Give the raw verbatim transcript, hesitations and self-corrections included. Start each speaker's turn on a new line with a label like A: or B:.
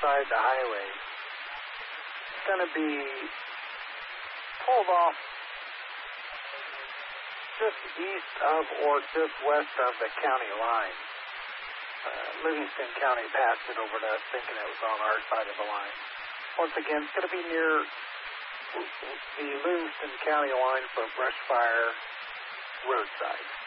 A: side of the highway. It's going to be pulled off just east of or just west of the county line. Uh, Livingston County passed it over to us thinking it was on our side of the line. Once again, it's going to be near the Livingston County line for brush fire roadside.